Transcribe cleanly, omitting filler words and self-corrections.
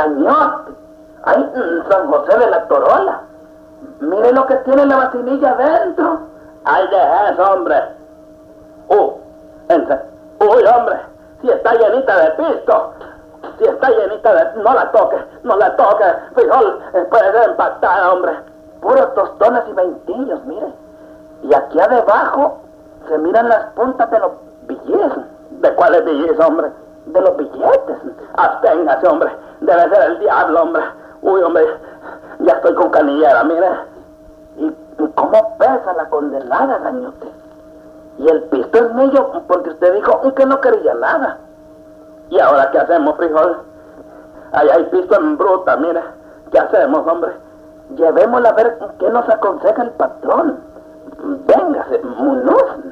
Añote. Ay, San José de la Torola. Mire lo que tiene la vacinilla adentro. Ay, deja eso, hombre. Uy, hombre, si está llenita de pisto. Si está llenita de... No la toque, frijol, puede ser empatada, hombre. Puros tostones y veintillos, mire. Y aquí abajo se miran las puntas de los billetes. ¿De cuáles billetes, hombre? De los billetes. Absténgase, hombre. Debe ser el diablo, hombre. Uy, hombre, ya estoy con canillera, mire. ¿Y cómo pesa la condenada, gañote? Y el pisto es mío porque usted dijo que no quería nada. ¿Y ahora qué hacemos, frijol? Ahí hay pisto en bruta, mire. ¿Qué hacemos, hombre? Llevémosla a ver qué nos aconseja el patrón. Véngase, Munoz.